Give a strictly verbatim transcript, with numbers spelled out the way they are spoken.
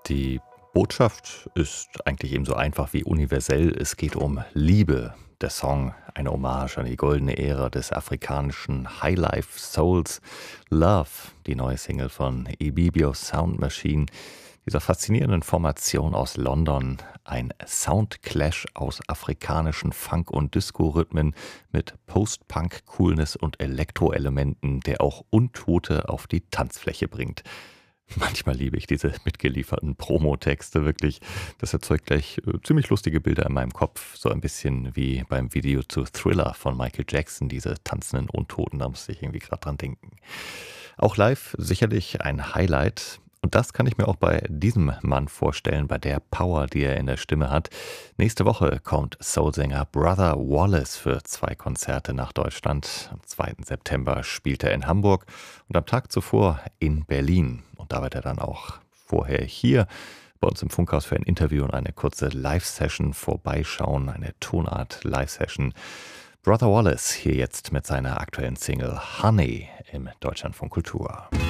Die Botschaft ist eigentlich ebenso einfach wie universell. Es geht um Liebe. Der Song, eine Hommage an die goldene Ära des afrikanischen Highlife Souls. Love, die neue Single von Ibibio Sound Machine. Dieser faszinierenden Formation aus London, ein Soundclash aus afrikanischen Funk- und Disco-Rhythmen mit Post-Punk-Coolness und Elektroelementen, der auch Untote auf die Tanzfläche bringt. Manchmal liebe ich diese mitgelieferten Promotexte wirklich. Das erzeugt gleich äh, ziemlich lustige Bilder in meinem Kopf. So ein bisschen wie beim Video zu Thriller von Michael Jackson, diese tanzenden Untoten, da musste ich irgendwie gerade dran denken. Auch live sicherlich ein Highlight. Und das kann ich mir auch bei diesem Mann vorstellen, bei der Power, die er in der Stimme hat. Nächste Woche kommt Soulsänger Brother Wallace für zwei Konzerte nach Deutschland. Am zweiten September spielt er in Hamburg und am Tag zuvor in Berlin. Und da wird er dann auch vorher hier bei uns im Funkhaus für ein Interview und eine kurze Live-Session vorbeischauen, eine Tonart-Live-Session. Brother Wallace hier jetzt mit seiner aktuellen Single Honey im Deutschlandfunk Kultur.